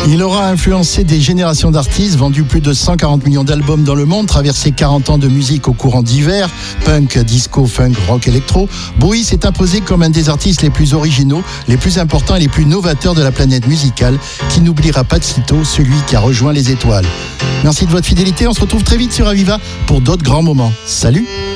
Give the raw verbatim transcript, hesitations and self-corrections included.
Il aura influencé des générations d'artistes, vendu plus de cent quarante millions d'albums dans le monde, traversé quarante ans de musique au courant divers, punk, disco, funk, rock, électro. Bowie s'est imposé comme un des artistes les plus originaux, les plus importants et les plus novateurs de la planète musicale, qui n'oubliera pas de sitôt celui qui a rejoint les étoiles. Merci de votre fidélité, on se retrouve très vite sur Aviva pour d'autres grands moments. Salut!